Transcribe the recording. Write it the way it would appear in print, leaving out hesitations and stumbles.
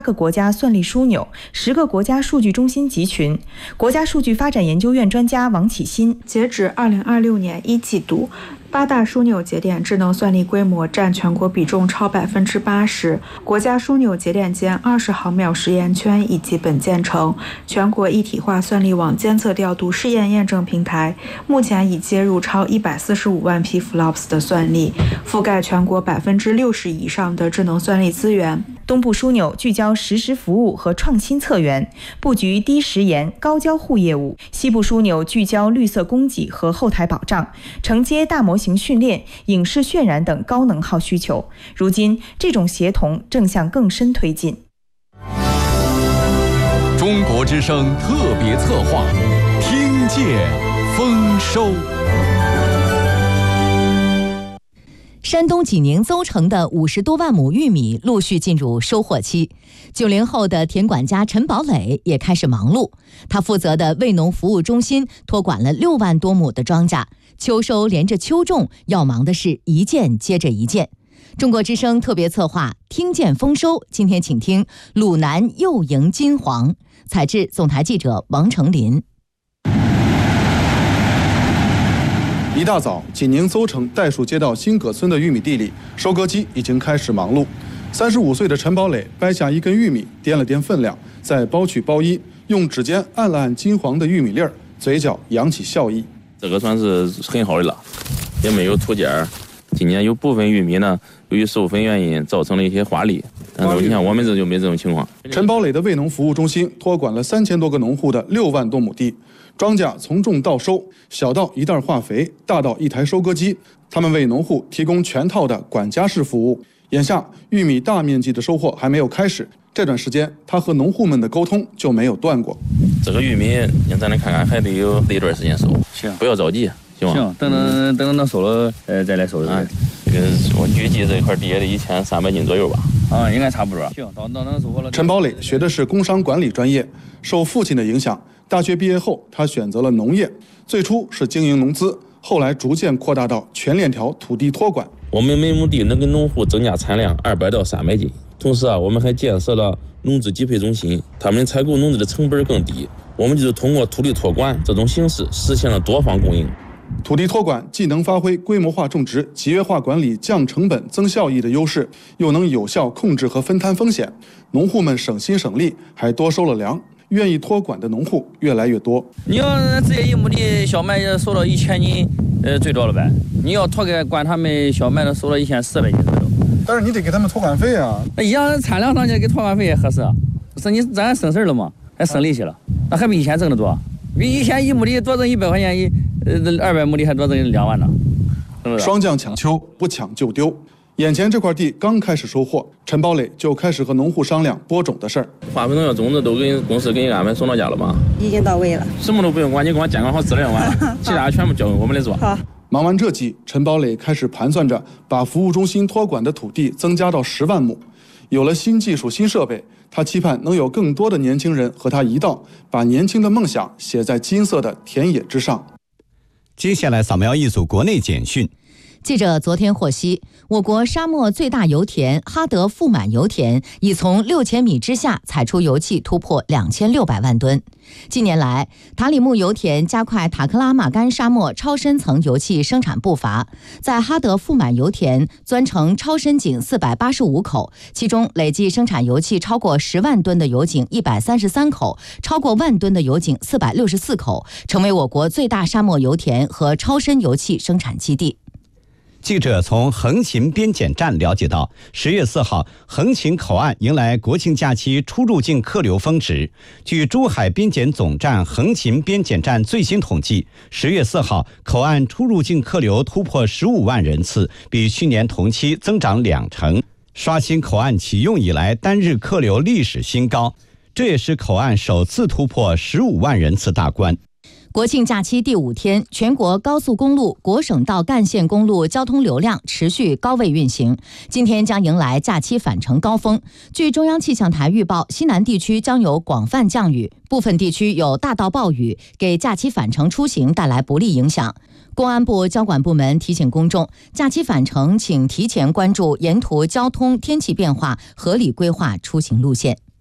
个国家算力枢纽，10个国家数据中心集群。国家数据发展研究院专家王启新， 截止2026年1季度，8大枢纽节点智能算力规模占全国比重超80%，国家枢纽节点间20毫秒实验圈已基本建成，全国一体化算力网监测调度试验验证平台目前已接入超145万批 FLOPS 的算力，覆盖全国60%以上的智能算力资源。 东部枢纽聚焦实时服务和创新策源，布局低时延、高交互业务；西部枢纽聚焦绿色供给和后台保障，承接大模型训练、影视渲染等高能耗需求。如今，这种协同正向更深推进。 中国之声特别策划，听见丰收。 山东济宁邹城的50多万亩玉米陆续进入收获期，90后的田管家陈宝磊也开始忙碌。他负责的卫农服务中心托管了6万多亩的庄稼，秋收连着秋种，要忙的是一件接着一件。中国之声特别策划听见丰收，今天请听鲁南又迎金黄，采制总台记者王成林。 一大早，济宁邹城代数街道新葛村的玉米地里，收割机已经开始忙碌。35岁的陈宝磊掰下一根玉米，掂了掂分量，再剥去包衣，用指尖按了按金黄的玉米粒儿，嘴角扬起笑意。 这个算是很好的了，也没有土尖儿。今年有部分玉米呢，由于授粉原因造成了一些花粒，但是你看我们这就没这种情况。 陈宝磊的卫农服务中心托管了3000多个农户的6万多亩地，庄稼从种到收，小到一袋化肥，大到一台收割机，他们为农户提供全套的管家式服务。眼下玉米大面积的收获还没有开始，这段时间他和农户们的沟通就没有断过。 这个玉米咱来看看，还得有一段时间收， 行， 不要着急，行吗？ 行，等到收了再来收。 这个我预计这块地也得1300斤左右吧。 应该差不多。行，到能收获了。 陈宝磊学的是工商管理专业，受父亲的影响，大学毕业后他选择了农业，最初是经营农资，后来逐渐扩大到全链条土地托管。 我们每亩地能给农户增加产量200到300斤。同时我们还建设了农资集配中心，他们采购农资的成本更低。我们就是通过土地托管这种形式实现了多方供应。 土地托管既能发挥规模化种植、集约化管理、降成本、增效益的优势，又能有效控制和分摊风险。农户们省心省力，还多收了粮。愿意托管的农户越来越多。 你要直接1亩地小麦收到1000斤，最多了呗。你要托给管他们小麦的，收到1400斤左右。 但是你得给他们托管费啊。 一样产量上去给托管费也合适，咱省事儿了嘛，还省力气了，那还比以前挣得多，比以前1亩地多挣100块钱，200亩地还多挣2万呢。 霜降抢秋，不抢就丢。眼前这块地刚开始收获，陈宝磊就开始和农户商量播种的事儿。 化肥农药种子都给公司给你安排送到家了吗？ 已经到位了， 什么都不用管，你给我监管好质量完了，其他全部交给我们来做。 好。 忙完这季，陈宝磊开始盘算着把服务中心托管的土地增加到10万亩。有了新技术、新设备，他期盼能有更多的年轻人和他一道，把年轻的梦想写在金色的田野之上。 接下来扫描一组国内简讯。 记者昨天获悉，我国沙漠最大油田哈德富满油田已从6000米之下采出油气突破2600万吨。近年来，塔里木油田加快塔克拉玛干沙漠超深层油气生产步伐，在哈德富满油田钻成超深井485口，其中累计生产油气超过10万吨的油井133口，超过万吨的油井464口，成为我国最大沙漠油田和超深油气生产基地。 记者从横琴边检站了解到，10月4号，横琴口岸迎来国庆假期出入境客流峰值。据珠海边检总站横琴边检站最新统计，10月4号，口岸出入境客流突破15万人次，比去年同期增长20%，刷新口岸启用以来单日客流历史新高。这也是口岸首次突破15万人次大关。 国庆假期第5天，全国高速公路、国省道干线公路交通流量持续高位运行。今天将迎来假期返程高峰。据中央气象台预报，西南地区将有广泛降雨，部分地区有大到暴雨，给假期返程出行带来不利影响。公安部交管部门提醒公众，假期返程请提前关注沿途交通、天气变化，合理规划出行路线。